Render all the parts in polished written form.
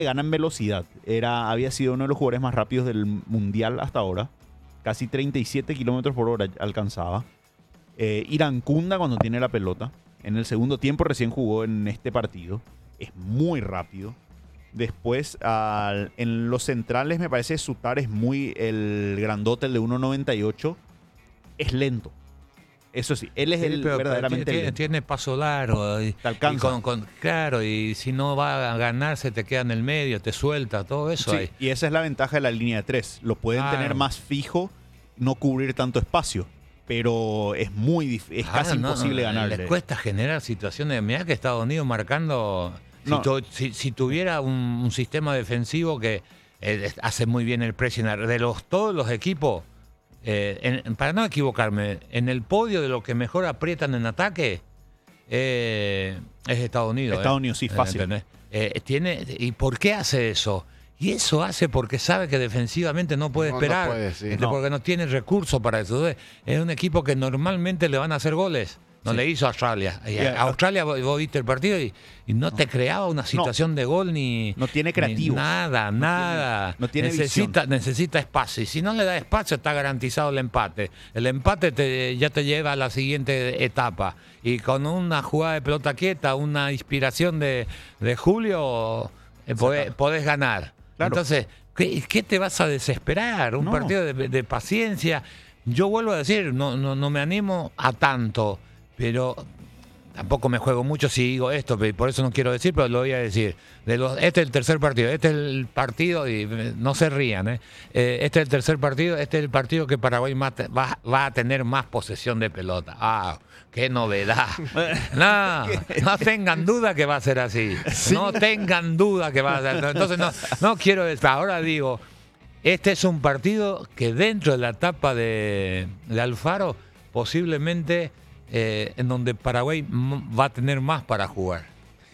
gana en velocidad. Había sido uno de los jugadores más rápidos del mundial hasta ahora. Casi 37 kilómetros por hora alcanzaba. Irankunda cuando tiene la pelota. En el segundo tiempo recién jugó en este partido. Es muy rápido. Después, en los centrales me parece Sutar es muy el grandote, el de 1.98. Es lento. Eso sí, él es el verdaderamente lento. Tiene paso largo. Te alcanza. Claro, y si no va a ganar, se te queda en el medio, te suelta, todo eso. Sí, y esa es la ventaja de la línea de 3. Lo pueden tener más fijo, no cubrir tanto espacio. Pero es casi imposible ganarle. Les cuesta generar situaciones. Mirá que Estados Unidos marcando... Si tuviera un sistema defensivo que hace muy bien el pressing de todos los equipos, para no equivocarme, en el podio de los que mejor aprietan en ataque es Estados Unidos. Estados Unidos, sí, fácil. ¿Y por qué hace eso? Y eso hace porque sabe que defensivamente no puede esperar, porque no tiene recursos para eso. Entonces, es un equipo que normalmente le van a hacer goles. No le hizo a Australia. A Australia vos viste el partido y no te creaba una situación de gol ni... No tiene creativo. Nada. No tiene necesita espacio. Y si no le da espacio, está garantizado el empate. El empate ya te lleva a la siguiente etapa. Y con una jugada de pelota quieta, una inspiración de Julio, podés ganar. Claro. Entonces, ¿qué te vas a desesperar? Un partido de paciencia. Yo vuelvo a decir, no me animo a tanto. Pero tampoco me juego mucho si digo esto, por eso no quiero decir, pero lo voy a decir. Este es el tercer partido, este es el partido, y no se rían, este es el tercer partido, este es el partido que Paraguay va a tener más posesión de pelota. ¡Ah, qué novedad! No tengan duda que va a ser así. Sí. No tengan duda que va a ser. Entonces no quiero decir, ahora digo, este es un partido que dentro de la etapa de Alfaro posiblemente... en donde Paraguay va a tener más para jugar.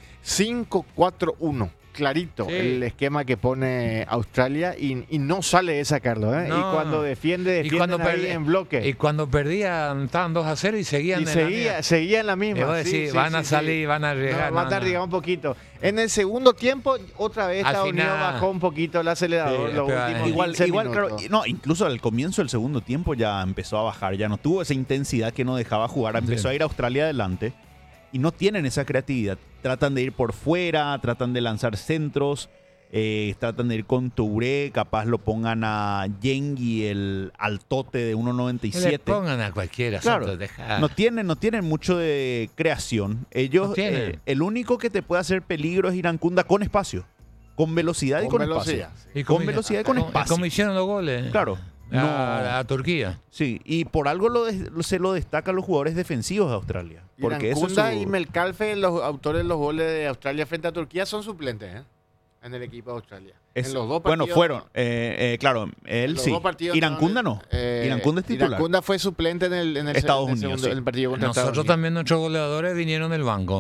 5-4-1, clarito, sí. El esquema que pone Australia y no sale de sacarlo, ¿eh? No. Y cuando defienden ahí en bloque. Y cuando perdían, estaban 2-0 y seguían seguía en la misma. Decir, van a salir, van a arriesgar. Van a arriesgar un poquito. En el segundo tiempo, otra vez Estados Unidos bajó un poquito el acelerador. Igual claro, incluso al comienzo del segundo tiempo ya empezó a bajar, ya no tuvo esa intensidad que no dejaba jugar, empezó a ir a Australia adelante y no tienen esa creatividad. Tratan de ir por fuera, tratan de lanzar centros, tratan de ir con Touré, capaz lo pongan a Yengi, el altote de 1.97. Le pongan a cualquiera, claro, no tienen mucho de creación. Ellos, el único que te puede hacer peligro es Irankunda con espacio, con velocidad y con espacio. Con velocidad y con espacio. Como hicieron los goles. Claro. A Turquía. Sí, y por algo se lo destacan los jugadores defensivos de Australia. Porque Irankunda y Melcalfe, los autores de los goles de Australia frente a Turquía, son suplentes en el equipo de Australia. En los dos partidos, fueron. Claro, él sí. Irankunda no. Irankunda es titular. Irankunda fue suplente en el Estados Unidos, en el partido contra Nosotros Estados Unidos. También nuestros goleadores vinieron del banco.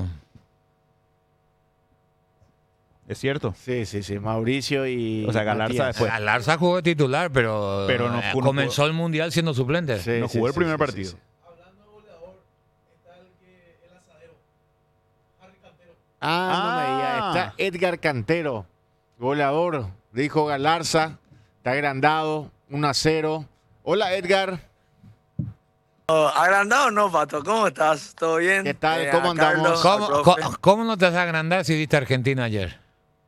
¿Es cierto? Sí. Mauricio y... O sea, Galarza después. Galarza jugó de titular, pero no comenzó el Mundial siendo suplente. Sí, no jugó el primer partido. Sí. No me digas. Está Edgar Cantero, goleador. Dijo Galarza. Está agrandado. 1-0. Hola, Edgar. ¿Agrandado no, Pato? ¿Cómo estás? ¿Todo bien? ¿Qué tal? ¿Cómo andamos? ¿Cómo no te vas a agrandar si viste a Argentina ayer?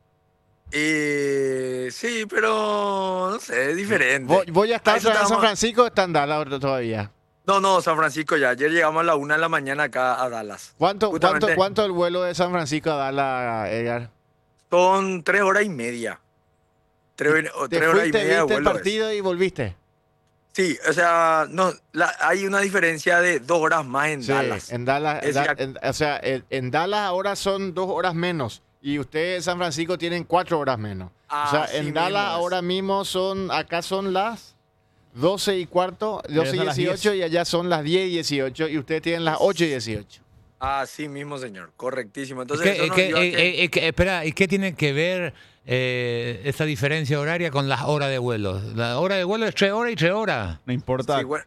Sí, pero no sé, es diferente. ¿Voy a estar en San Francisco o está en Dallas todavía? No, San Francisco ya. Ayer llegamos a la 1 de la mañana acá a Dallas. ¿Cuánto el vuelo de San Francisco a Dallas, Edgar? Son 3 horas y media. 3 horas y media de vuelo. ¿Viste el partido y volviste? Sí, o sea, hay una diferencia de 2 horas más en Dallas. En Dallas, en Dallas ahora son 2 horas menos. Y ustedes en San Francisco tienen 4 horas menos. En Dallas ahora mismo acá son las 12:15, 12:18 y allá son las 10:18 y ustedes tienen las 8:18. Así mismo, señor. Correctísimo. Entonces, espera, ¿y qué tiene que ver esta diferencia horaria con las horas de vuelo? La hora de vuelo es 3 horas y 3 horas. No importa.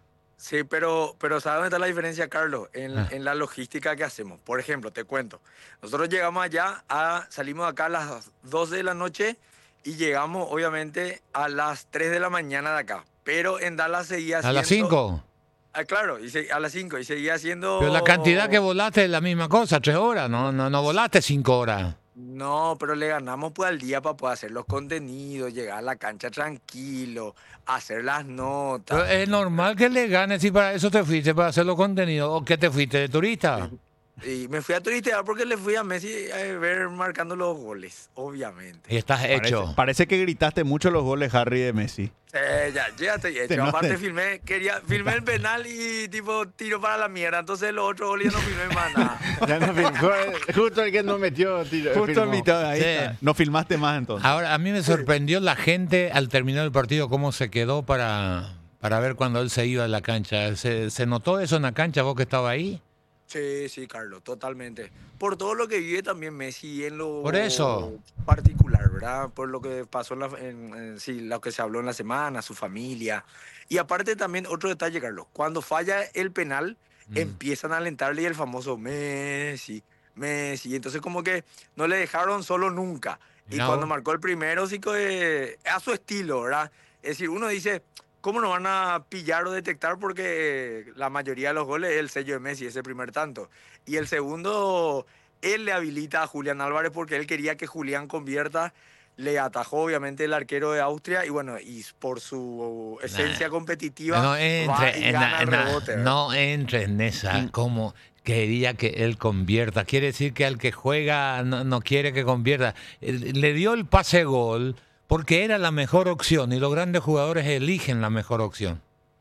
Sí, pero ¿sabes dónde está la diferencia, Carlos? En la logística que hacemos. Por ejemplo, te cuento. Nosotros llegamos allá, salimos de acá a las 12 de la noche y llegamos, obviamente, a las 3 de la mañana de acá. Pero en Dallas seguía ¿A las siendo... 5? Claro, a las 5 y seguía Pero la cantidad que siendo... volaste es la misma cosa, 3 horas, no volaste 5 horas. No, pero le ganamos pues al día para poder hacer los contenidos, llegar a la cancha tranquilo, hacer las Pero notas. es normal que le ganes si para eso te fuiste, para hacer los contenidos. ¿O qué te fuiste de turista? Y me fui a turistear porque le fui a Messi a ver marcando los goles, obviamente. Y estás hecho. Parece que gritaste mucho los goles, Harry, de Messi. Ya estoy Se hecho. nota. Aparte filmé el penal y tipo tiro para la mierda. Entonces los otros goles ya no filmé más nada. Ya no filmó, justo el que no metió tiro. Justo filmó. en mitad, ahí Sí. está. No filmaste más entonces. Ahora, a mí me sorprendió la gente al terminar el partido, cómo se quedó para ver cuando él se iba a la cancha. ¿Se notó eso en la cancha, vos que estabas ahí? Sí, Carlos, totalmente. Por todo lo que vive también Messi en lo Por eso. particular, ¿verdad? Por lo que pasó sí, lo que se habló en la semana, su familia. Y aparte también otro detalle, Carlos. Cuando falla el penal, empiezan a alentarle y el famoso Messi, Messi. Entonces como que no le dejaron solo nunca. Y No. cuando marcó el primero, sí que a su estilo, ¿verdad? Es decir, uno dice, ¿cómo no van a pillar o detectar? Porque la mayoría de los goles es el sello de Messi, ese primer tanto. Y el segundo, él le habilita a Julián Álvarez porque él quería que Julián convierta. Le atajó obviamente el arquero de Austria y bueno, y por su esencia competitiva No va entre, y gana el rebote. ¿verdad? no entre en esa, como quería que él convierta. Quiere decir que al que juega no quiere que convierta. Le dio el pase gol porque era la mejor opción y los grandes jugadores eligen la mejor opción.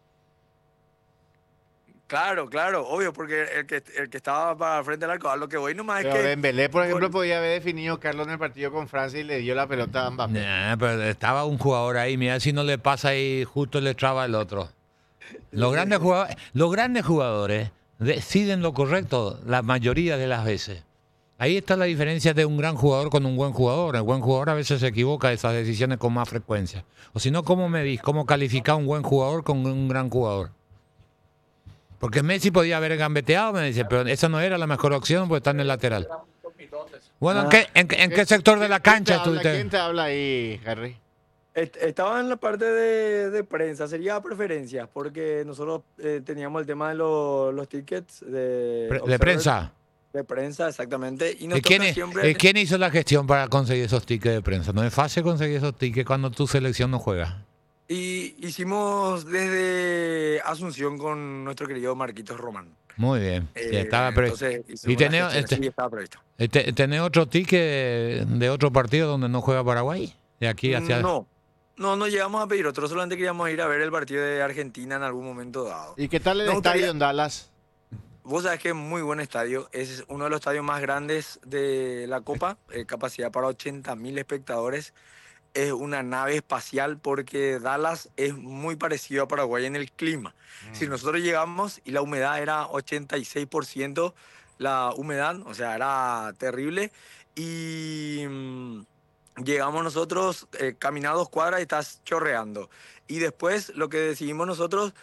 Claro, obvio, porque el que estaba para frente al arco, a lo que voy nomás es Pero que... Dembélé, por ejemplo, Gol. podía haber definido Carlos en el partido con Francia y le dio la pelota a Mbappé. Nah, pero estaba un jugador ahí, mira si no le pasa y justo le traba el otro. Los grandes jugadores deciden lo correcto la mayoría de las veces. Ahí está la diferencia de un gran jugador con un buen jugador. El buen jugador a veces se equivoca de esas decisiones con más frecuencia. O si no, ¿cómo medís? ¿Cómo calificar un buen jugador con un gran jugador? Porque Messi podía haber gambeteado, me dice, pero esa no era la mejor opción porque está en el lateral. Bueno, ¿en qué sector de la cancha estuviste? ¿Quién te habla ahí, Harry? Estaba en la parte de prensa, sería preferencias, porque nosotros teníamos el tema de los tickets De Observer, prensa. De prensa, exactamente. Y nos ¿Y toca siempre... quién hizo la gestión para conseguir esos tickets de prensa? No es fácil conseguir esos tickets cuando tu selección no juega. Y hicimos desde Asunción con nuestro querido Marquitos Román. Muy bien. Ya estaba previsto. Entonces, ¿Y hicimos la gestión, tenés, sí, estaba previsto. tenés otro ticket de otro partido donde no juega Paraguay? De aquí hacia... No llegamos a pedir otro, solamente queríamos ir a ver el partido de Argentina en algún momento dado. ¿Y qué tal el Me gustaría- estadio en Dallas? Vos sabés que es muy buen estadio, es uno de los estadios más grandes de la Copa, capacidad para 80.000 espectadores. Es una nave espacial porque Dallas es muy parecido a Paraguay en el clima. Si nosotros llegamos y la humedad era 86%, la humedad, o sea, era terrible. Y llegamos nosotros, caminamos 2 cuadras y estás chorreando. Y después lo que decidimos nosotros,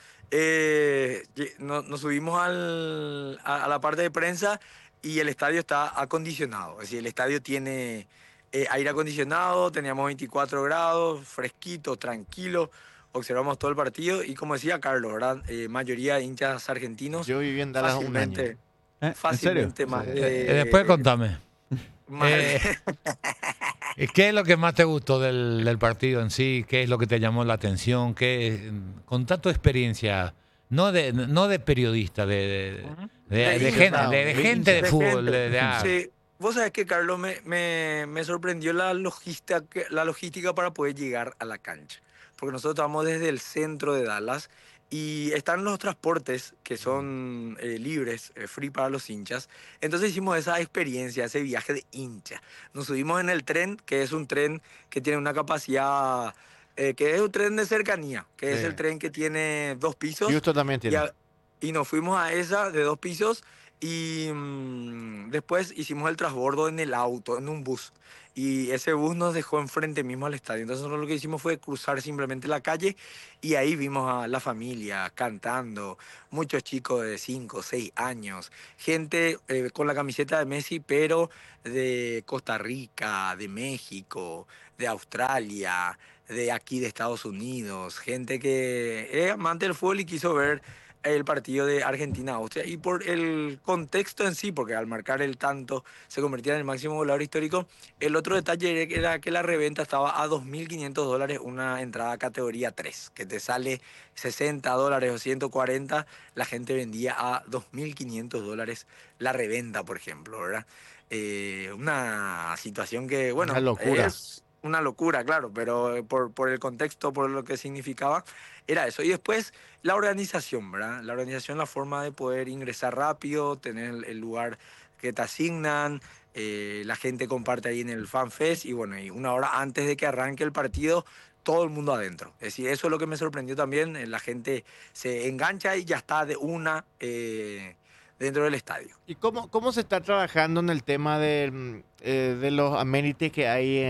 nos subimos a la parte de prensa y el estadio está acondicionado. Es decir, el estadio tiene aire acondicionado, teníamos 24 grados, fresquito, tranquilo, observamos todo el partido y como decía Carlos, ¿verdad? Mayoría de hinchas argentinos. Yo viví en Dallas un año. ¿En serio? Fácilmente más después contame. más ¿Qué es lo que más te gustó del partido en sí? ¿Qué es lo que te llamó la atención? Contá tu experiencia, no de periodista, de gente de fútbol. Sí, vos sabés que Carlos me sorprendió la logística para poder llegar a la cancha. Porque nosotros estamos desde el centro de Dallas y están los transportes que son libres, free para los hinchas. Entonces hicimos esa experiencia, ese viaje de hincha. Nos subimos en el tren, que es un tren que tiene una capacidad, que es un tren de cercanía, que es el tren que tiene 2 pisos. Houston también tiene. Y nos fuimos a esa de 2 pisos Y después hicimos el transbordo en el auto, en un bus. Y ese bus nos dejó enfrente mismo al estadio. Entonces nosotros lo que hicimos fue cruzar simplemente la calle y ahí vimos a la familia cantando, muchos chicos de 5 6 años, gente con la camiseta de Messi, pero de Costa Rica, de México, de Australia, de aquí de Estados Unidos, gente que es amante del fútbol y quiso ver el partido de Argentina-Austria y por el contexto en sí, porque al marcar el tanto se convertía en el máximo goleador histórico. El otro detalle era que la reventa estaba a $2.500 una entrada categoría 3, que te sale $60 o 140, la gente vendía a $2.500 la reventa, por ejemplo, ¿verdad? Una situación que, bueno, Una locura. es una locura, claro, pero por el contexto, por lo que significaba, era eso. Y después la organización, ¿verdad? La organización, la forma de poder ingresar rápido, tener el lugar que te asignan, la gente comparte ahí en el FanFest y bueno, y una hora antes de que arranque el partido, todo el mundo adentro. Es decir, eso es lo que me sorprendió también, la gente se engancha y ya está de una dentro del estadio. ¿Y cómo se está trabajando en el tema de los amenities que hay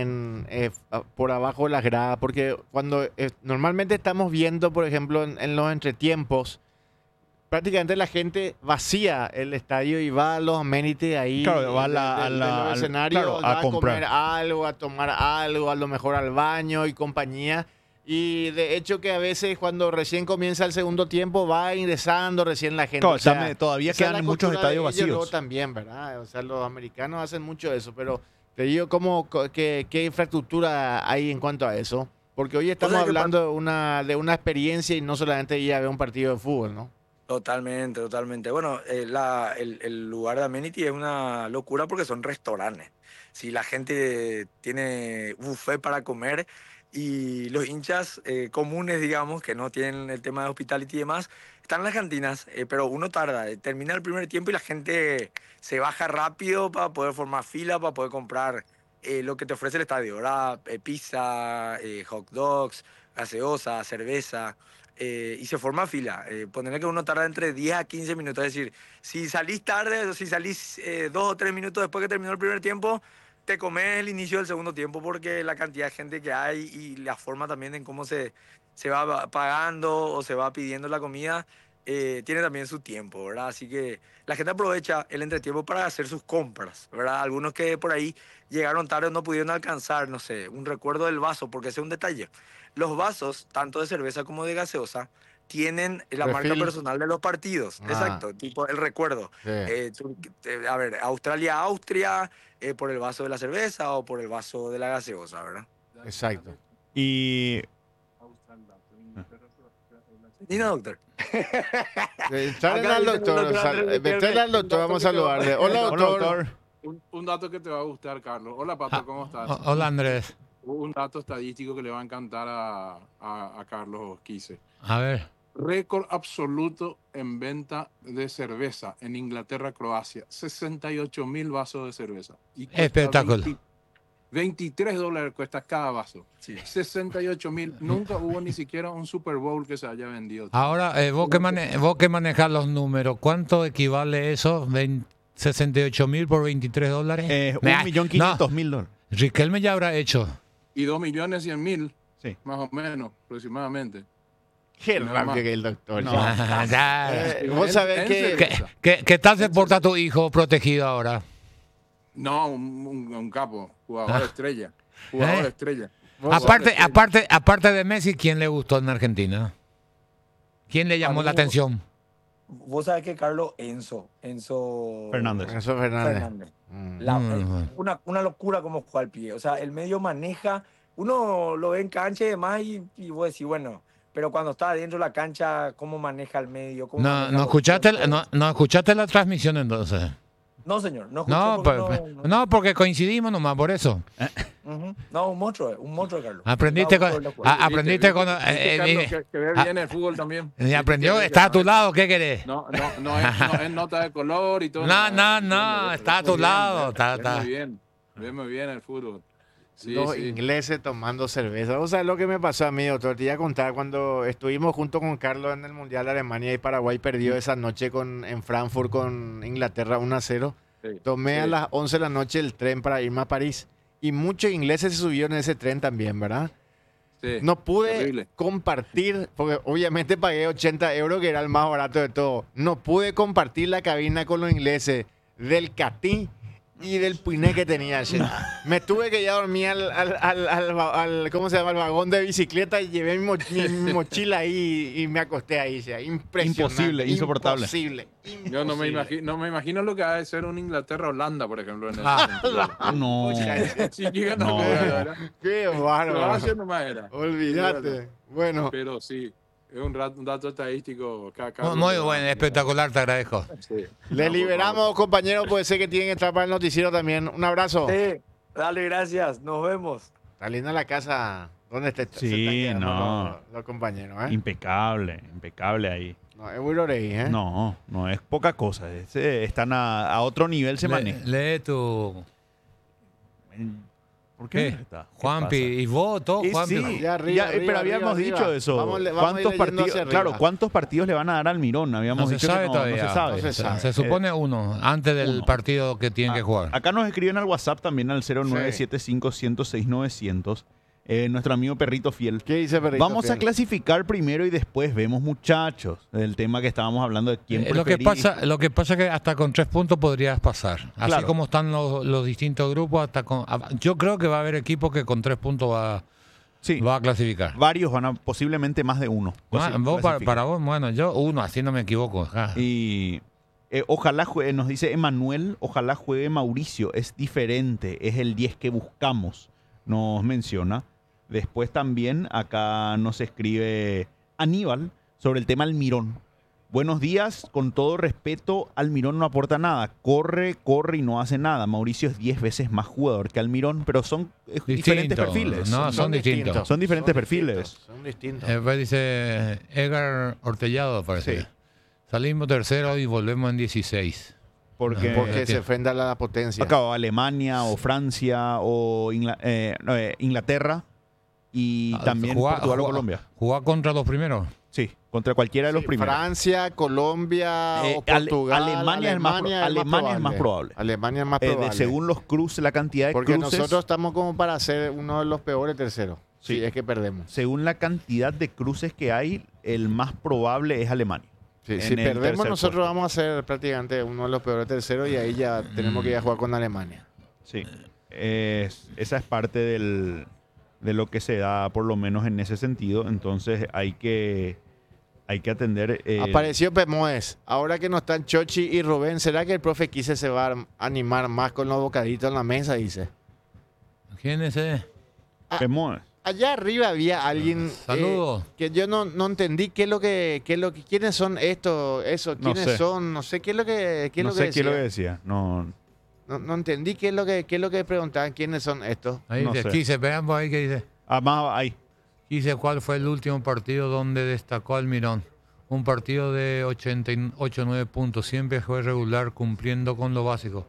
por abajo de las gradas? Porque cuando normalmente estamos viendo, por ejemplo, en los entretiempos, prácticamente la gente vacía el estadio y va a los amenities ahí Claro, va de los escenarios, claro, va a a comprar. comer algo, a tomar algo, a lo mejor al baño y compañía. Y de hecho que a veces cuando recién comienza el segundo tiempo va ingresando recién la gente. Claro, O sea, todavía esa es la quedan muchos cultura de estadios ellos luego vacíos. también, ¿verdad? O sea, los americanos hacen mucho eso, pero te digo qué infraestructura hay en cuanto a eso. Porque hoy estamos sea que hablando de una experiencia y no solamente ir a ver un partido de fútbol, ¿no? Totalmente, totalmente. Bueno, el lugar de amenity es una locura porque son restaurantes. Si la gente tiene buffet para comer y los hinchas comunes, digamos, que no tienen el tema de hospitality y demás, están en las cantinas, pero uno tarda, termina el primer tiempo y la gente se baja rápido para poder formar fila, para poder comprar lo que te ofrece el estadio, ¿verdad? Pizza, hot dogs, gaseosa, cerveza y se forma fila. Ponerle que uno tarda entre 10 a 15 minutos. Es decir, si salís tarde o si salís 2 o 3 minutos después que terminó el primer tiempo, te comes el inicio del segundo tiempo porque la cantidad de gente que hay y la forma también en cómo se va pagando o se va pidiendo la comida. Tiene también su tiempo, ¿verdad? Así que la gente aprovecha el entretiempo para hacer sus compras, ¿verdad? Algunos que por ahí llegaron tarde o no pudieron alcanzar, no sé, un recuerdo del vaso, porque ese es un detalle. Los vasos, tanto de cerveza como de gaseosa, tienen la marca Refil. personal de los partidos. Ah, Exacto, tipo el recuerdo. sí, A ver, Australia-Austria, por el vaso de la cerveza o por el vaso de la gaseosa, ¿verdad? exacto. Y Dina, doctor. Traen Acá al dice el doctor, doctor Andrés traen Gutiérrez, al doctor, vamos a un dato que te va- saludarle. Hola, hola, doctor. doctor. Un dato que te va a gustar, Carlos. Hola, Pato, ¿cómo estás? Hola, Andrés. Un dato estadístico que le va a encantar a Carlos Quise. A ver. Récord absoluto en venta de cerveza en Inglaterra, Croacia. 68.000 vasos de cerveza. Y cuesta Espectáculo. $23 cuesta cada vaso. Sí. 68.000. Nunca hubo ni siquiera un Super Bowl que se haya vendido. Ahora, vos que manejas los números, ¿cuánto equivale eso? 68.000 por $23. 1.500.000 dólares. Riquelme ya habrá hecho. Y 2.100.000, Sí. más o menos, aproximadamente. Qué No, rápido más. que el doctor. No. ya. Ya. Vos sabés En que... cerveza. ¿Qué tal se porta tu hijo protegido ahora? No, un capo, jugador estrella. Jugador ¿Eh? estrella. Aparte de Messi, ¿quién le gustó en Argentina? ¿Quién le llamó la atención? Vos sabés que Carlos Enzo Fernández. Eso Fernández. Fernández. Mm. Una locura como juega al pie. O sea, el medio maneja, uno lo ve en cancha y demás y vos decís, bueno, pero cuando está dentro de la cancha, ¿cómo maneja el medio? ¿Cómo No, maneja no los escuchaste, tiempos? no escuchaste la transmisión entonces. No, señor, no escuché No, porque no, porque coincidimos nomás, por eso. Ujú. No, un monstruo, Carlos. Aprendiste Está con, un locura. aprendiste con, ¿Viste, Carlos, que ve bien el fútbol también? y aprendió, está a tu lado, ¿qué querés? No es nota de color y todo. No, está a tu lado, Ve muy bien el fútbol. Sí, los sí. ingleses tomando cerveza. O sea, lo que me pasó a mí, doctor, te iba a contar cuando estuvimos junto con Carlos en el Mundial de Alemania y Paraguay perdió esa noche en Frankfurt con Inglaterra 1-0. Sí, Tomé a sí. las 11 de la noche el tren para irme a París. Y muchos ingleses se subieron en ese tren también, ¿verdad? Sí, No pude terrible. compartir, porque obviamente pagué 80 euros, que era el más barato de todo. No pude compartir la cabina con los ingleses del Catí y del Puiné que tenía ayer. Me tuve que ir a dormir ¿cómo se llama? Al vagón de bicicleta y llevé mi mochila ahí y me acosté ahí. O sea, impresionante. Imposible, insoportable. Imposible. Yo no me imposible. imagino, no me imagino lo que ha de ser un Inglaterra-Holanda, por ejemplo. En ese Ah. sentido. No. Sí, que No. Qué Croacia bárbaro. nomás era. Olvídate. Bueno, Pero sí, es un dato estadístico. Muy bueno, espectacular, te agradezco. Sí. le liberamos, compañeros, puede ser que tienen que estar para el noticiero también. Un abrazo. Sí, dale, gracias. Nos vemos. Está linda la casa. ¿Dónde está? Sí, se están quedando no. los compañeros, ¿eh? Impecable, impecable ahí. No, es Wirorei, ¿eh? No, no es poca cosa. Están a otro nivel, se maneja. Lee tu... ¿Por qué? ¿Qué? no está? ¿Qué Juanpi, pasa? y vos, todo, Y Juanpi. sí, Ya arriba, ya, arriba, pero habíamos arriba, dicho arriba. eso. Vamos a ir ¿Cuántos leyendo partidos? hacia arriba. Claro, ¿cuántos partidos le van a dar al Mirón? Habíamos No se dicho sabe que no, todavía. no se sabe. No se sabe. Se supone uno, antes del uno. partido que tienen que jugar. Acá nos escriben al WhatsApp también al 0975-106-900. Nuestro amigo Perrito Fiel. ¿Qué dice Perrito? Vamos a Fiel? clasificar primero y después vemos, muchachos, el tema que estábamos hablando de quién Lo que preferís. pasa es que hasta con 3 puntos podrías pasar. Así Claro. como están los distintos grupos, yo creo que va a haber equipos que con 3 puntos Sí, va a clasificar. varios van a, posiblemente más de uno. Vos, clasifican. para vos, bueno, yo uno, así no me equivoco. Ah. Y ojalá juegue, nos dice Emanuel, ojalá juegue Mauricio, es diferente, es el 10 que buscamos, nos menciona. Después también acá nos escribe Aníbal sobre el tema Almirón. Buenos días, con todo respeto, Almirón no aporta nada, corre y no hace nada. Mauricio es 10 veces más jugador que Almirón, pero son diferentes Distinto. perfiles. No, son distintos. Son diferentes perfiles. Son distintos. Después dice Edgar Ortellado, parece. Sí. Salimos tercero y volvemos en 16. Porque, Porque se enfrenta a la potencia. acá Alemania o Francia o Inglaterra y también Portugal o Colombia. ¿Jugar contra los primeros? Sí, contra cualquiera de los Sí, primeros. Francia, Colombia o Portugal. Alemania es más probable. Alemania es más De probable. según los cruces, la cantidad de Porque cruces, nosotros estamos como para ser uno de los peores terceros. Sí. Sí, es que perdemos. según la cantidad de cruces que hay, el más probable es Alemania. Sí, En si el perdemos tercer nosotros puesto. vamos a ser prácticamente uno de los peores terceros y ahí ya tenemos que ir a jugar con Alemania. Sí. Esa es parte de lo que se da, por lo menos en ese sentido. Entonces hay que atender. Apareció Pemoes. Ahora que no están Chochi y Rubén, ¿será que el profe Quise se va a animar más con los bocaditos en la mesa? Dice. ¿Quién es ese? Pemón. Allá arriba había alguien Saludos. que yo no entendí quiénes son quiénes sé. son, no sé qué es lo que No sé qué es lo que decía. decía. No, No entendí qué es lo que preguntaban, quiénes son estos. Ahí No dice, sé. Quise, veamos ahí que dice. más ahí. Quise, ¿cuál fue el último partido donde destacó Almirón? Un partido de 88-9 puntos. Siempre fue regular, cumpliendo con lo básico.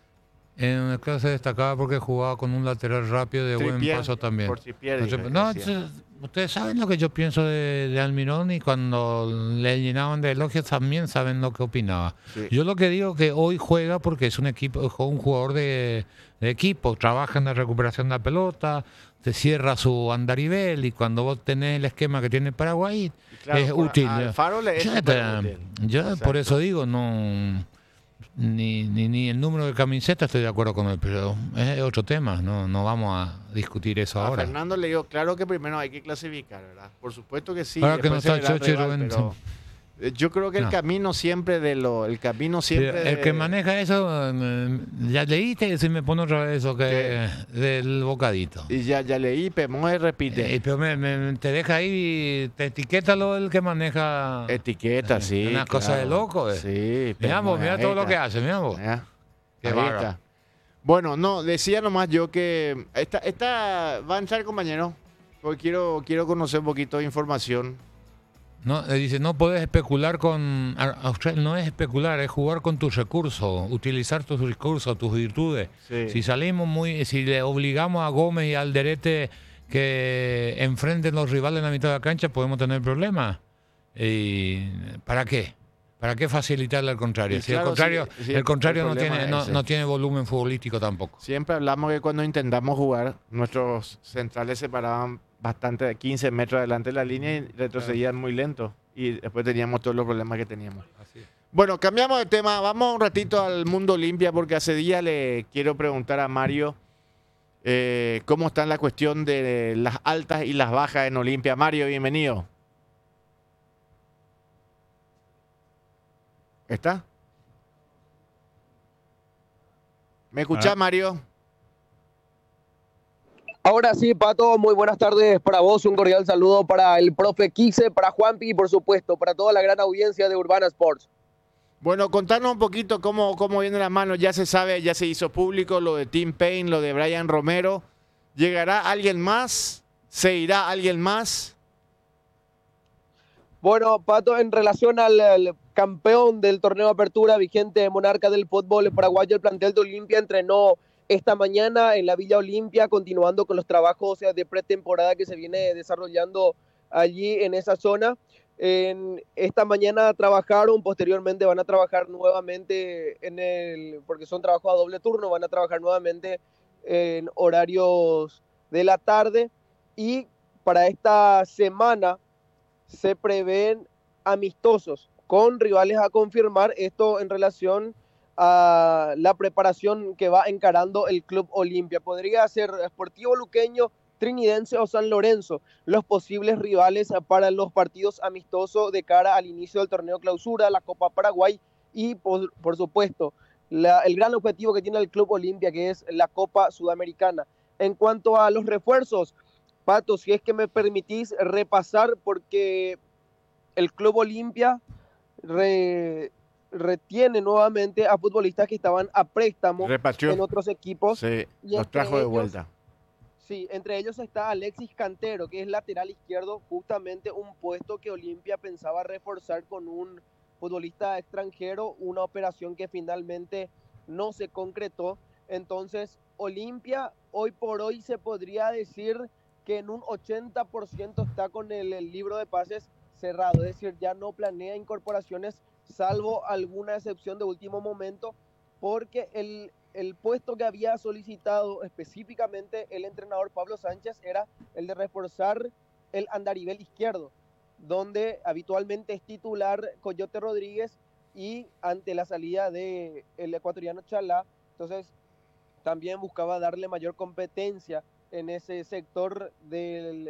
En el caso se destacaba porque jugaba con un lateral rápido de buen Trippier, paso también. por Trippier, No, decía. ustedes saben lo que yo pienso de Almirón y cuando le llenaban de elogios también saben lo que opinaba. Sí. Yo lo que digo que hoy juega porque es un jugador de equipo, trabaja en la recuperación de la pelota, te cierra su andarivel y cuando vos tenés el esquema que tiene Paraguay Claro, es por útil. Alfaro le es Yo, súper útil. yo Exacto. por eso digo, no ni el número de camiseta estoy de acuerdo con él, pero es otro tema, no vamos a discutir eso A ahora. Fernando le digo, claro que primero hay que clasificar, ¿verdad? Por supuesto que sí. Ahora que después no se está verá el Chochi y rival, Rubén, pero, yo creo que el No. camino siempre El que maneja eso, ya leíste y se me pone otra vez eso que del bocadito. Y ya leí, Pemoe repite. Pero te deja ahí, te etiqueta lo el que maneja. Etiqueta, sí. Una cosa de loco, Sí. Mirá vos, Pemoe, mirá todo ahí lo está. que hace, mirá vos. Mirá, Qué ahí bárbaro. está. Bueno, no, decía nomás yo que esta va a entrar, compañero, porque quiero conocer un poquito de información. No, dice, no puedes especular con... Australia no es especular, es jugar con tus recursos, utilizar tus recursos, tus virtudes. Sí. Si le obligamos a Gómez y a Alderete que enfrenten los rivales en la mitad de la cancha, podemos tener problemas. ¿Y para qué? ¿Para qué facilitarle al contrario? Y Si claro, el contrario el problema es ese. no tiene volumen futbolístico tampoco. Siempre hablamos que cuando intentamos jugar, nuestros centrales se paraban bastante de 15 metros adelante de la línea y retrocedían muy lento. Y después teníamos todos los problemas que teníamos. Así es. Bueno, cambiamos de tema. Vamos un ratito al mundo Olimpia porque hace días le quiero preguntar a Mario cómo está la cuestión de las altas y las bajas en Olimpia. Mario, bienvenido. ¿Está? ¿Me escuchás, Mario? Ahora sí, Pato, muy buenas tardes para vos, un cordial saludo para el profe Quise, para Juanpi y por supuesto para toda la gran audiencia de Urbana Sports. Bueno, contanos un poquito cómo viene la mano. Ya se sabe, ya se hizo público lo de Tim Payne, lo de Brian Romero. ¿Llegará alguien más? ¿Se irá alguien más? Bueno, Pato, en relación al campeón del torneo de apertura vigente monarca del fútbol paraguayo, el plantel de Olimpia entrenó esta mañana en la Villa Olimpia, continuando con los trabajos de pretemporada que se viene desarrollando allí en esa zona. Esta mañana trabajaron, posteriormente van a trabajar nuevamente porque son trabajos a doble turno, van a trabajar nuevamente en horarios de la tarde y para esta semana se prevén amistosos con rivales a confirmar, esto en relación a la preparación que va encarando el Club Olimpia. Podría ser Sportivo Luqueño, Trinidense o San Lorenzo los posibles rivales para los partidos amistosos de cara al inicio del torneo clausura, la Copa Paraguay y por supuesto el gran objetivo que tiene el Club Olimpia, que es la Copa Sudamericana. En cuanto a los refuerzos, Pato, si es que me permitís repasar, porque el Club Olimpia retiene nuevamente a futbolistas que estaban a préstamo en otros equipos. Sí, los trajo de vuelta. Sí, entre ellos está Alexis Cantero, que es lateral izquierdo, justamente un puesto que Olimpia pensaba reforzar con un futbolista extranjero, una operación que finalmente no se concretó. Entonces, Olimpia hoy por hoy se podría decir que en un 80% está con el libro de pases cerrado, es decir, ya no planea incorporaciones salvo alguna excepción de último momento, porque el puesto que había solicitado específicamente el entrenador Pablo Sánchez era el de reforzar el andarivel izquierdo, donde habitualmente es titular Coyote Rodríguez y ante la salida del ecuatoriano Chalá, entonces también buscaba darle mayor competencia en ese sector del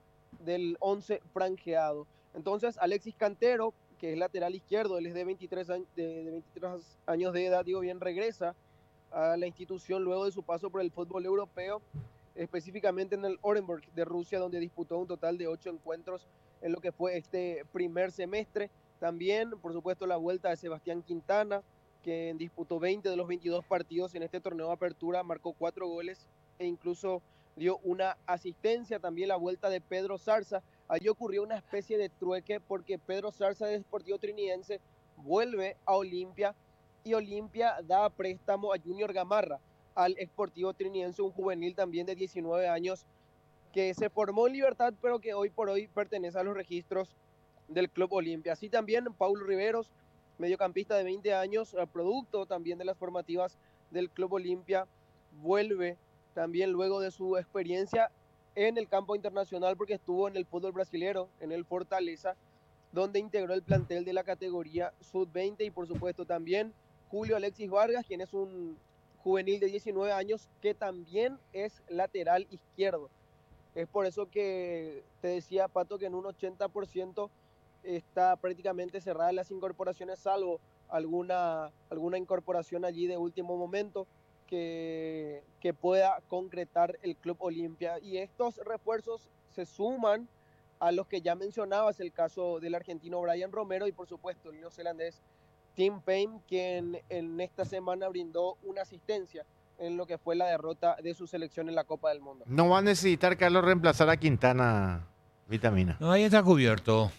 11 franjeado. Entonces Alexis Cantero, que es lateral izquierdo, él es de 23 años de edad, regresa a la institución luego de su paso por el fútbol europeo, específicamente en el Orenburg de Rusia, donde disputó un total de 8 encuentros en lo que fue este primer semestre. También, por supuesto, la vuelta de Sebastián Quintana, que disputó 20 de los 22 partidos en este torneo de apertura, marcó 4 goles e incluso dio una asistencia. También la vuelta de Pedro Zarza. Allí ocurrió una especie de trueque porque Pedro Zarza de Sportivo Trinidense vuelve a Olimpia y Olimpia da a préstamo a Junior Gamarra al Sportivo Trinidense, un juvenil también de 19 años que se formó en Libertad pero que hoy por hoy pertenece a los registros del Club Olimpia. Así también Paulo Riveros, mediocampista de 20 años, producto también de las formativas del Club Olimpia, vuelve también luego de su experiencia en el campo internacional porque estuvo en el fútbol brasilero, en el Fortaleza, donde integró el plantel de la categoría Sub-20 y por supuesto también Julio Alexis Vargas, quien es un juvenil de 19 años que también es lateral izquierdo. Es por eso que te decía, Pato, que en un 80% está prácticamente cerrada las incorporaciones, salvo alguna incorporación allí de último momento que pueda concretar el Club Olimpia. Y estos refuerzos se suman a los que ya mencionabas, el caso del argentino Brian Romero y por supuesto el neozelandés Tim Payne, quien en esta semana brindó una asistencia en lo que fue la derrota de su selección en la Copa del Mundo. No va a necesitar Carlos reemplazar a Quintana, Vitamina. No, ahí está cubierto.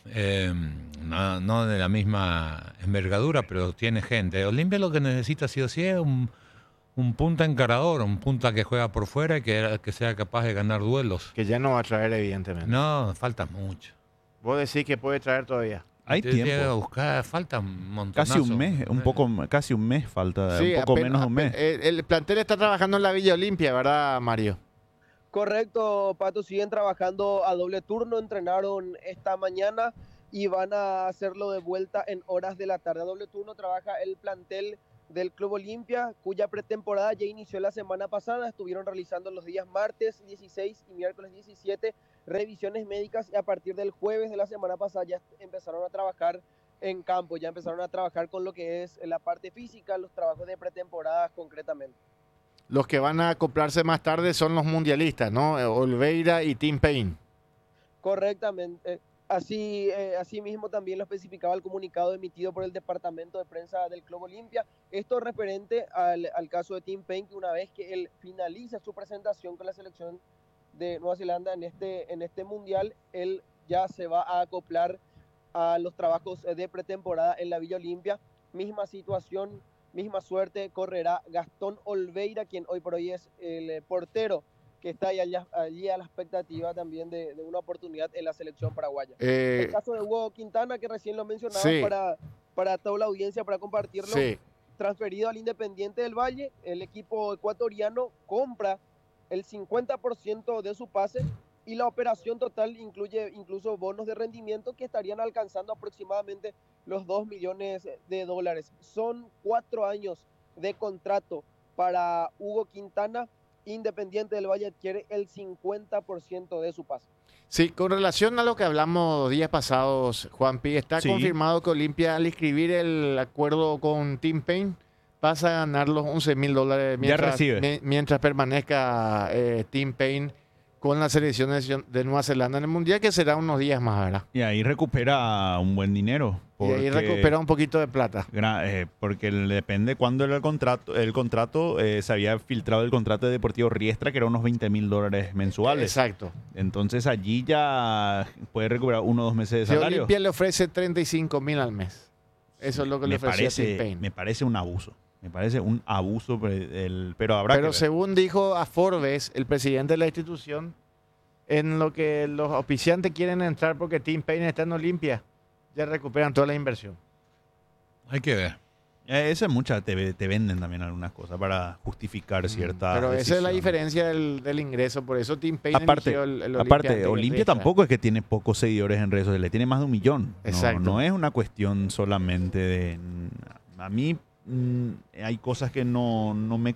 No de la misma envergadura, pero tiene gente. Olimpia lo que necesita sí o sí es un punta encarador, un punta que juega por fuera y que sea capaz de ganar duelos. Que ya no va a traer, evidentemente. No, falta mucho. Vos decís que puede traer todavía. Hay Te llega a tiempo. buscar, falta un montón. Casi un mes, casi un mes falta, Sí, un poco menos de un mes. El plantel está trabajando en la Villa Olimpia, ¿verdad, Mario? Correcto, Pato, siguen trabajando a doble turno, entrenaron esta mañana y van a hacerlo de vuelta en horas de la tarde. A doble turno trabaja el plantel del Club Olimpia, cuya pretemporada ya inició la semana pasada. Estuvieron realizando los días martes 16 y miércoles 17 revisiones médicas y a partir del jueves de la semana pasada ya empezaron a trabajar en campo, ya empezaron a trabajar con lo que es la parte física, los trabajos de pretemporada concretamente. Los que van a acoplarse más tarde son los mundialistas, ¿no? Olveira y Tim Payne. Correctamente. Así mismo también lo especificaba el comunicado emitido por el Departamento de Prensa del Club Olimpia. Esto referente al caso de Tim Payne, que una vez que él finaliza su presentación con la selección de Nueva Zelanda en este mundial, él ya se va a acoplar a los trabajos de pretemporada en la Villa Olimpia. Misma situación, misma suerte correrá Gastón Olveira, quien hoy por hoy es el portero que está allí a la expectativa también de una oportunidad en la selección paraguaya. El caso de Hugo Quintana, que recién lo mencionaba, sí, para toda la audiencia, para compartirlo, sí, transferido al Independiente del Valle, el equipo ecuatoriano compra el 50% de su pase y la operación total incluye incluso bonos de rendimiento que estarían alcanzando aproximadamente los $2 millones. Son 4 años de contrato para Hugo Quintana. Independiente del Valle adquiere el 50% de su pase. Sí, con relación a lo que hablamos días pasados, Juanpi, está Sí. confirmado que Olimpia, al escribir el acuerdo con Tim Payne, pasa a ganar los $11,000 mientras permanezca Tim Payne con la selección de Nueva Zelanda en el Mundial, que será unos días más, ¿verdad? Y ahí recupera un buen dinero. Y ahí recupera un poquito de plata. Porque depende cuándo era el contrato. El contrato se había filtrado el contrato de Deportivo Riestra, que era unos $20,000 mensuales. Exacto. Entonces allí ya puede recuperar 1 o 2 meses de Si salario. Olimpia le ofrece $35,000 al mes. Eso es lo que le ofrecía Tim Payne. Me parece un abuso. Me parece un abuso, pero habrá que ver. Según dijo a Forbes, el presidente de la institución, en lo que los auspiciantes quieren entrar porque Tim Payne está en Olimpia, ya recuperan toda la inversión. Hay que ver. Esa es mucha, te venden también algunas cosas para justificar cierta Pero esa es la decisión. diferencia del ingreso, por eso Tim Payne eligió el Olimpia. Aparte, Olimpia tampoco es que tiene pocos seguidores en redes sociales, le tiene más de 1 millón. Exacto. No es una cuestión solamente de... A mí hay cosas que no me...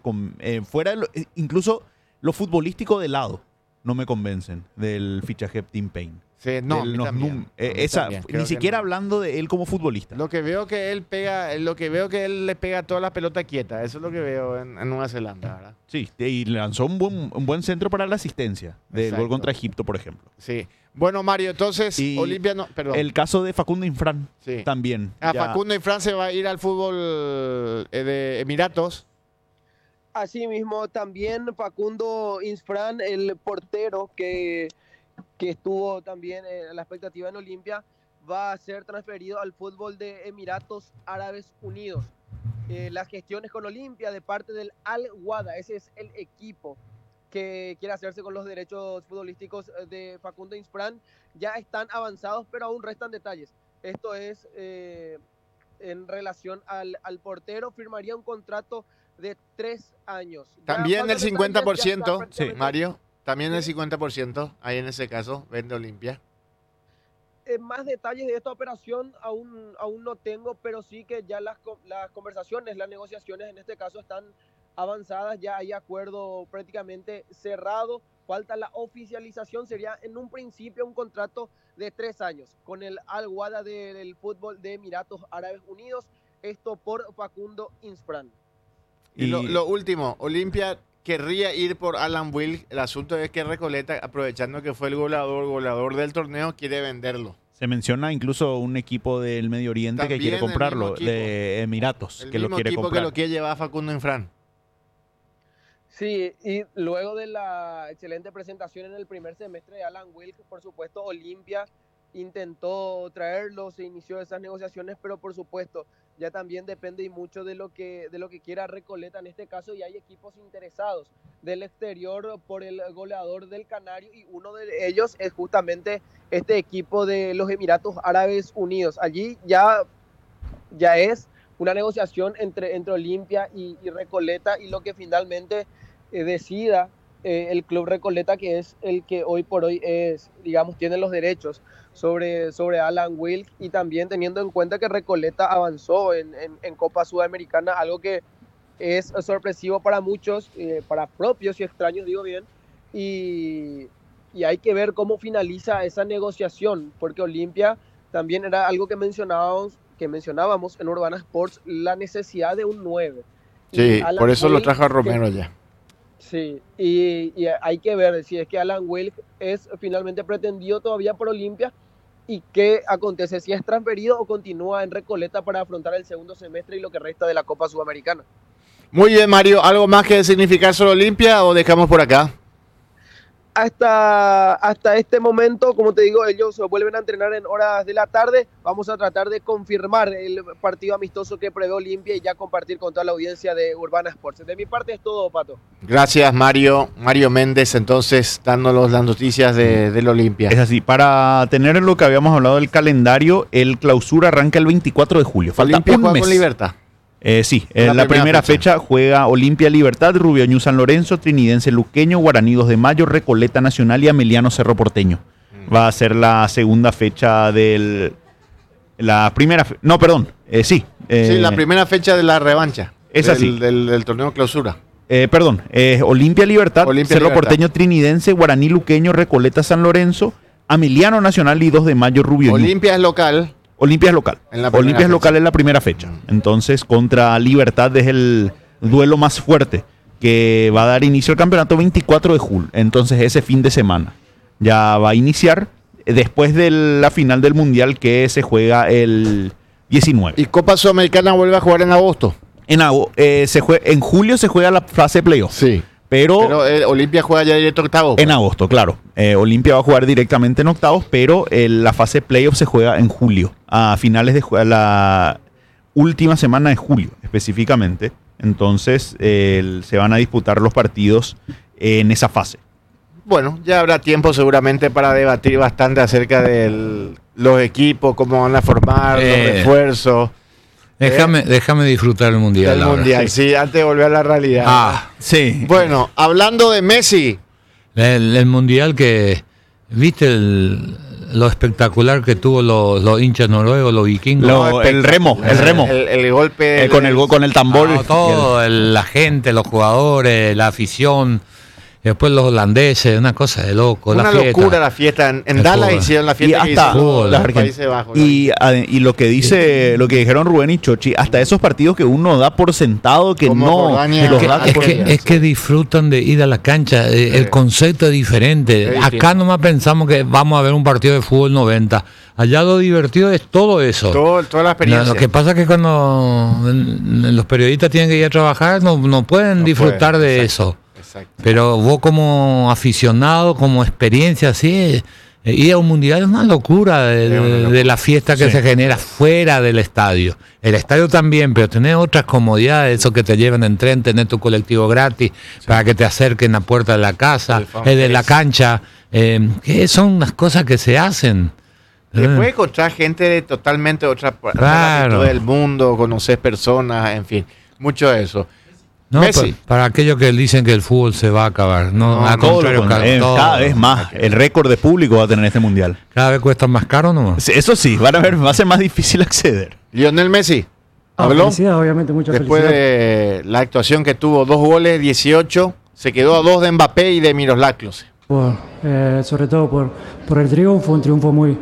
incluso lo futbolístico de lado no me convencen del fichaje de Tim Payne. Sí, no, a mí también. Ni siquiera hablando de él como futbolista. Lo que veo que él le pega toda la pelota quieta, eso es lo que veo en Nueva Zelanda, ¿verdad? Sí, y lanzó un buen centro para la asistencia del Exacto. gol contra Egipto, por ejemplo. Sí. Bueno, Mario, entonces Y Olimpia no, perdón. El caso de Facundo Infran Sí. también. Facundo Infran se va a ir al fútbol de Emiratos. Asimismo, también Facundo Infran, el portero que estuvo también en la expectativa en Olimpia, va a ser transferido al fútbol de Emiratos Árabes Unidos. Las gestiones con Olimpia de parte del Al Wada, ese es el equipo que quiere hacerse con los derechos futbolísticos de Facundo Infran, ya están avanzados, pero aún restan detalles. Esto es en relación al portero, firmaría un contrato de 3 años. También el 50%, sí, Mario, también el 50%, ahí en ese caso, vende Olimpia. Más detalles de esta operación aún no tengo, pero sí que ya las conversaciones, las negociaciones en este caso están avanzadas, ya hay acuerdo prácticamente cerrado, falta la oficialización, sería en un principio un contrato de 3 años con el Al Wada del fútbol de Emiratos Árabes Unidos, esto por Facundo Infran. Y lo último, Olimpia querría ir por Alan Will. El asunto es que Recoleta, aprovechando que fue el goleador del torneo, quiere venderlo. Se menciona incluso un equipo del Medio Oriente También que quiere comprarlo, el mismo de Emiratos, El que lo mismo quiere equipo comprar. que lo quiere llevar a Facundo Infran. Sí, y luego de la excelente presentación en el primer semestre de Alan Wilk, por supuesto, Olimpia intentó traerlo, se inició esas negociaciones, pero por supuesto, ya también depende y mucho de lo que quiera Recoleta en este caso, y hay equipos interesados del exterior por el goleador del Canario, y uno de ellos es justamente este equipo de los Emiratos Árabes Unidos. Allí ya es una negociación entre Olimpia y Recoleta, y lo que finalmente decida el club Recoleta, que es el que hoy por hoy es, digamos, tiene los derechos sobre Alan Wilk, y también teniendo en cuenta que Recoleta avanzó en Copa Sudamericana, algo que es sorpresivo para muchos, para propios y extraños, digo bien, y hay que ver cómo finaliza esa negociación, porque Olimpia también era algo que mencionábamos en Urbana Sports, la necesidad de un 9. Sí, por eso lo trajo a Romero ya. Sí, y hay que ver si es que Alan Wilk es finalmente pretendido todavía por Olimpia, y qué acontece, si es transferido o continúa en Recoleta para afrontar el segundo semestre y lo que resta de la Copa Sudamericana. Muy bien, Mario, ¿algo más que significar sobre Olimpia o dejamos por acá? Hasta este momento, como te digo, ellos vuelven a entrenar en horas de la tarde. Vamos a tratar de confirmar el partido amistoso que prevé Olimpia y ya compartir con toda la audiencia de Urbana Sports. De mi parte es todo, Pato. Gracias, Mario. Mario Méndez, entonces, dándonos las noticias del Olimpia. Es así, para tener lo que habíamos hablado del calendario, el clausura arranca el 24 de julio. Falta Olimpia un juega mes. con Libertad. Sí, en la primera fecha juega Olimpia Libertad, Rubio Ñu San Lorenzo, Trinidense Luqueño, Guaraní 2 de Mayo, Recoleta Nacional y Ameliano Cerro Porteño. Va a ser la segunda fecha la primera fecha de la revancha. Es así. Del torneo clausura. Olimpia Libertad, Olimpia Cerro Libertad. Porteño Trinidense, Guaraní Luqueño, Recoleta San Lorenzo, Ameliano Nacional y 2 de Mayo, Rubio Ñu. Olimpia es local. Olimpia es local. Olimpia es local en la primera fecha. Entonces, contra Libertad es el duelo más fuerte que va a dar inicio al campeonato 24 de julio. Entonces, ese fin de semana ya va a iniciar después de la final del Mundial que se juega el 19. ¿Y Copa Sudamericana vuelve a jugar en agosto? En julio se juega la fase playoff. Sí. Pero Olimpia juega ya directo octavos. En agosto, claro. Olimpia va a jugar directamente en octavos, pero la fase playoff se juega en julio, a finales de la última semana de julio específicamente. Entonces se van a disputar los partidos en esa fase. Bueno, ya habrá tiempo seguramente para debatir bastante acerca de los equipos, cómo van a formar, los refuerzos. Déjame disfrutar el Mundial. El Mundial, sí, antes de volver a la realidad. Sí. Bueno, hablando de Messi. El Mundial que, ¿viste lo espectacular que tuvo los hinchas noruegos, los vikingos? El remo. El golpe. Con el tambor. Todo, la gente, los jugadores, la afición. Después los holandeses, una cosa de loco. Una locura la fiesta. En Dallas hicieron la fiesta y hasta los Países Bajos. Y lo que dijeron Rubén y Chochi, hasta esos partidos que uno da por sentado que no... Es que disfrutan de ir a la cancha. El concepto es diferente. Acá nomás pensamos que vamos a ver un partido de fútbol 90. Allá lo divertido es todo eso. Toda la experiencia. Lo que pasa es que cuando los periodistas tienen que ir a trabajar, no pueden disfrutar de eso. Exacto. Pero vos como aficionado, como experiencia así, ir a un mundial es una locura de la fiesta que se genera fuera del estadio. El estadio también, pero tenés otras comodidades, eso que te llevan en tren, tenés tu colectivo gratis para que te acerquen a la puerta de la casa, de la cancha, que son unas cosas que se hacen. Después encontrar gente de totalmente otra parte del mundo, conocer personas, en fin, mucho de eso. No, para aquellos que dicen que el fútbol se va a acabar. Al contrario, cada vez más. El récord de público va a tener este mundial. Cada vez cuesta más caro, ¿no? Eso sí, va a ser más difícil acceder. Lionel Messi, ¿habló? Felicidad, obviamente, mucha después felicidad. De la actuación que tuvo, 2 goles, 18, se quedó a 2 de Mbappé y de Miroslav Klose. Sobre todo por el triunfo, un triunfo muy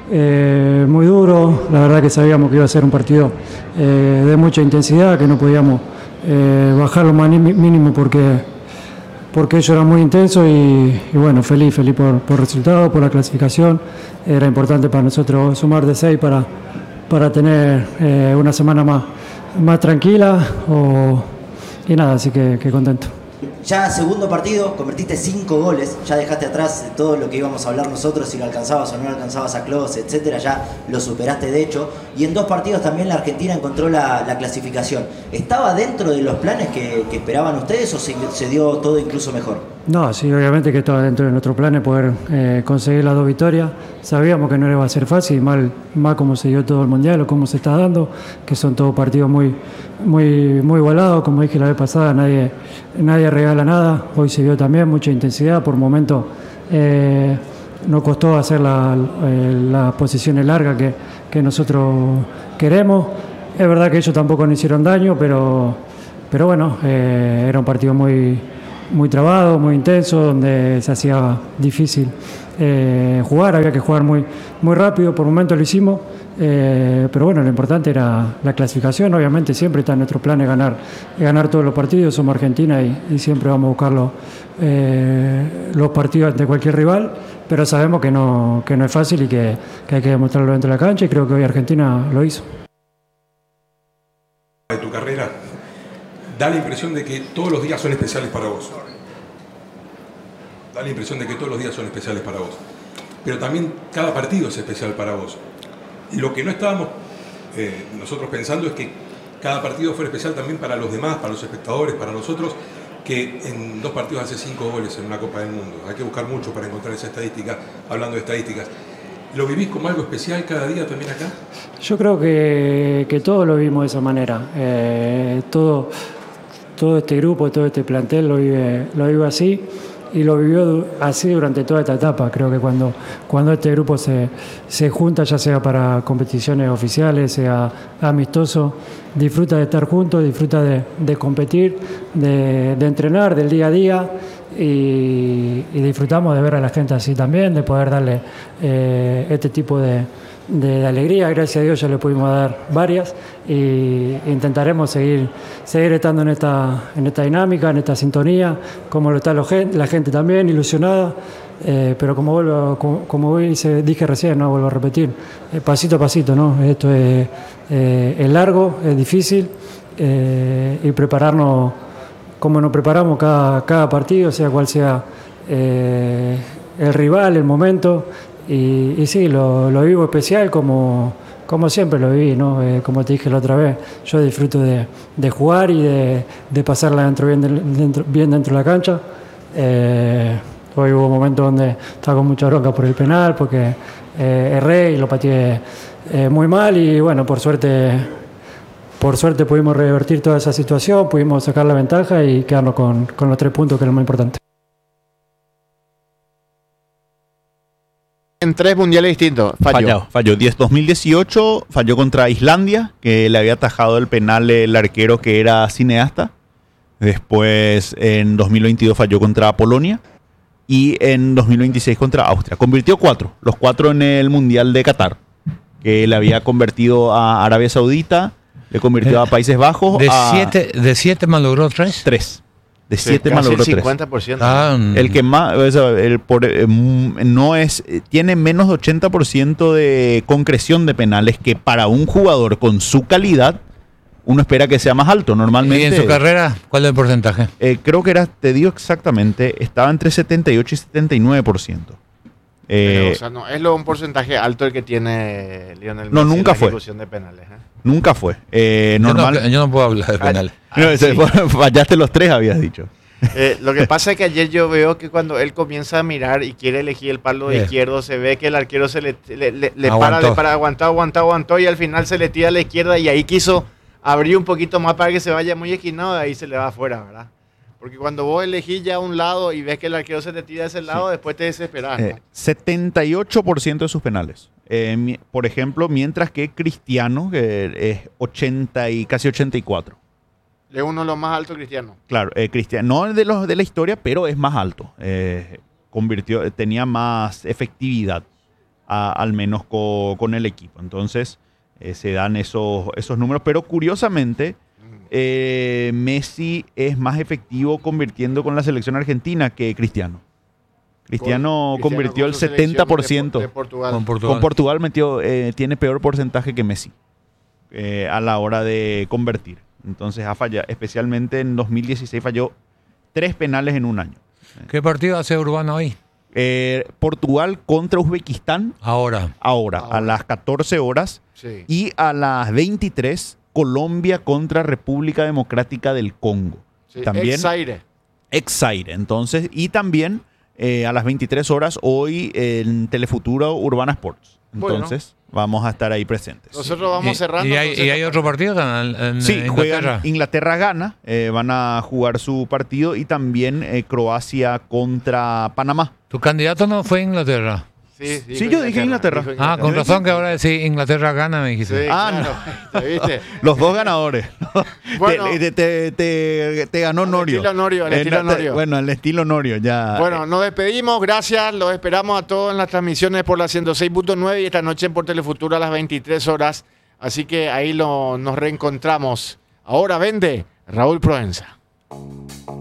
duro. La verdad que sabíamos que iba a ser un partido de mucha intensidad, que no podíamos bajar lo más mínimo porque ellos eran muy intensos y bueno, feliz por el resultado, por la clasificación. Era importante para nosotros sumar de 6 para tener una semana más tranquila y nada, así que contento. Ya segundo partido, convertiste 5 goles, ya dejaste atrás todo lo que íbamos a hablar nosotros, si lo alcanzabas o no alcanzabas a Klose, etcétera, ya lo superaste de hecho. Y en 2 partidos también la Argentina encontró la clasificación. ¿Estaba dentro de los planes que esperaban ustedes o se dio todo incluso mejor? No, sí, obviamente que estaba dentro de nuestros planes poder conseguir las 2 victorias. Sabíamos que no iba a ser fácil, más como se dio todo el Mundial o cómo se está dando, que son todos partidos muy igualados. Como dije la vez pasada, nadie regala nada. Hoy se vio también mucha intensidad. Por momentos nos costó hacer las posiciones largas que nosotros queremos. Es verdad que ellos tampoco nos hicieron daño, pero bueno, era un partido muy trabado, muy intenso, donde se hacía difícil jugar, había que jugar muy rápido. Por momentos lo hicimos, pero bueno, lo importante era la clasificación. Obviamente siempre está en nuestros planes ganar todos los partidos. Somos Argentina y siempre vamos a buscar los partidos ante cualquier rival, pero sabemos que no es fácil y que hay que demostrarlo dentro de la cancha, y creo que hoy Argentina lo hizo. De tu carrera, da la impresión de que todos los días son especiales para vos. Da la impresión de que todos los días son especiales para vos. Pero también cada partido es especial para vos. Y lo que no estábamos nosotros pensando es que cada partido fuera especial también para los demás, para los espectadores, para nosotros, que en 2 partidos hace 5 goles en una Copa del Mundo. Hay que buscar mucho para encontrar esa estadística, hablando de estadísticas. ¿Lo vivís como algo especial cada día también acá? Yo creo que todos lo vimos de esa manera. Todo este grupo, todo este plantel lo vive así, y lo vivió así durante toda esta etapa. Creo que cuando este grupo se junta, ya sea para competiciones oficiales, sea amistoso, disfruta de estar juntos, disfruta de competir, de entrenar, del día a día, y disfrutamos de ver a la gente así también, de poder darle este tipo de alegría. Gracias a Dios ya le pudimos dar varias, y intentaremos seguir estando en esta dinámica, en esta sintonía, como lo está la gente también ilusionada, pero como dije recién, no vuelvo a repetir, pasito a pasito, ¿no? Esto es largo, es difícil, y prepararnos como nos preparamos cada partido, sea cual sea el rival, el momento. Y sí, lo vivo especial como siempre lo viví, ¿no? Como te dije la otra vez, yo disfruto de jugar y de pasarla bien dentro de la cancha. Hoy hubo momentos donde estaba con mucha bronca por el penal, porque erré y lo pateé muy mal, y bueno, por suerte pudimos revertir toda esa situación, pudimos sacar la ventaja y quedarnos con los 3 puntos, que es lo más importante. En 3 mundiales distintos, falló. 2018 falló contra Islandia, que le había atajado el penal el arquero que era cineasta. Después en 2022 falló contra Polonia. Y en 2026 contra Austria. Convirtió 4, los 4 en el Mundial de Qatar, que le había convertido a Arabia Saudita, le convirtió a Países Bajos. ¿De 7 malogró 3? 3. De 7 malogró 3. 50%. El que más, tiene menos de 80% de concreción de penales, que para un jugador con su calidad uno espera que sea más alto normalmente. ¿Y en su carrera cuál es el porcentaje? Creo que te digo exactamente, estaba entre 78 y 79%. Pero, o sea, no es un porcentaje alto el que tiene Lionel Messi, no, nunca en la fue. ejecución de penales. Nunca fue. Yo no puedo hablar de penal. Sí. Fallaste los 3, habías dicho. Lo que pasa es que ayer yo veo que cuando él comienza a mirar y quiere elegir el palo izquierdo, se ve que el arquero se le para, aguantó, y al final se le tira a la izquierda, y ahí quiso abrir un poquito más para que se vaya muy esquinado, y ahí se le va afuera, ¿verdad? Porque cuando vos elegís ya un lado y ves que el arquero se te tira a ese lado, después te desesperás, ¿no? 78% de sus penales. Por ejemplo, mientras que Cristiano, que es 80 y casi 84. Es uno de los más altos, Cristiano. Claro, Cristiano, no de los de la historia, pero es más alto. Tenía más efectividad, al menos con el equipo. Entonces, se dan esos números. Pero curiosamente, Messi es más efectivo convirtiendo con la selección argentina que Cristiano. Cristiano convirtió el 70%. De Portugal. Con Portugal tiene peor porcentaje que Messi a la hora de convertir. Entonces ha fallado, especialmente en 2016 falló 3 penales en un año. ¿Qué partido hace Urbano hoy? Portugal contra Uzbekistán. Ahora, a las 14 horas. Sí. Y a las 23, Colombia contra República Democrática del Congo. Sí, También Exaire. Entonces, y también a las 23 horas hoy en Telefuturo Urbana Sports. Entonces, vamos a estar ahí presentes. Nosotros vamos cerrando. ¿Y hay otro partido en Sí, Inglaterra? Inglaterra-Ghana, van a jugar su partido y también Croacia contra Panamá. ¿Tu candidato no fue Inglaterra? Sí, yo dije Inglaterra. Ah, con razón que ahora decís Inglaterra gana, me dijiste. Sí, claro. No. ¿Viste? Los dos ganadores. Bueno. te ganó Norio. Al estilo Norio. Bueno, al estilo Norio, ya. Bueno, nos despedimos, gracias, los esperamos a todos en las transmisiones por la 106.9 y esta noche en por Telefuturo a las 23 horas. Así que ahí nos reencontramos. Ahora vende Raúl Proenza.